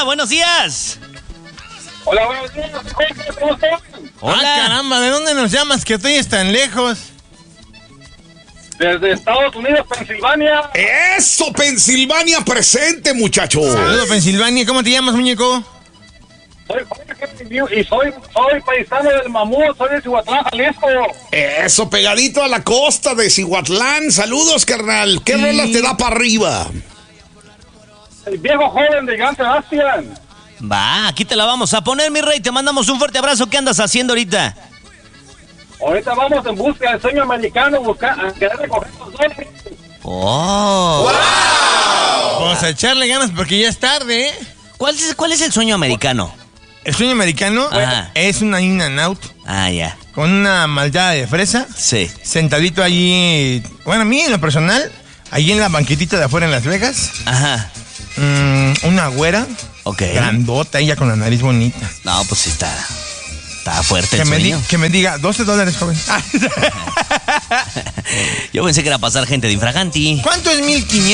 buenos días. Hola, buenos días. ¿Cómo están? Hola. Caramba, ¿de dónde nos llamas que estoy tan lejos? Desde Estados Unidos, Pensilvania. ¡Eso, Pensilvania presente, muchachos! Saludos, Pensilvania. ¿Cómo te llamas, muñeco? Soy Jorge y soy paisano del Mamut, soy de Cihuatlán, Jalisco. Eso, pegadito a la costa de Cihuatlán. Saludos, carnal. ¿Qué rolas te da para arriba? El viejo joven de Gran Sebastián. Va, aquí te la vamos a poner, mi rey. Te mandamos un fuerte abrazo. ¿Qué andas haciendo ahorita? Ahorita vamos en busca del sueño americano, a querer recoger los dólares. Oh. ¡Wow! Vamos a echarle ganas porque ya es tarde, ¿eh? ¿Cuál es el sueño americano? El sueño americano es una In-N-Out Ah, ya. con una malteada de fresa. Sí. Sentadito allí. Bueno, a mí en lo personal, allí en la banquetita de afuera en Las Vegas. Ajá. Una güera. Ok. Grandota, ella con la nariz bonita. No, pues sí está fuerte el Que sueño. que me diga, $12, joven. Yo pensé que era pasar gente de infraganti. ¿Cuánto es 1500?